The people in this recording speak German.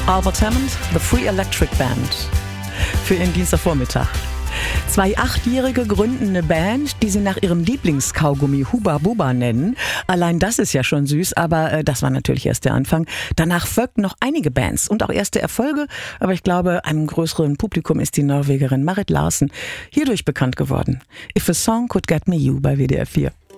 Albert Hammond, The Free Electric Band. Für Ihren Dienstagvormittag. 2 8-Jährige gründen eine Band, die sie nach ihrem Lieblingskaugummi Hubba Bubba nennen. Allein das ist ja schon süß, aber das war natürlich erst der Anfang. Danach folgten noch einige Bands und auch erste Erfolge, aber ich glaube, einem größeren Publikum ist die Norwegerin Marit Larsen hierdurch bekannt geworden. If a Song Could Get Me You bei WDR 4.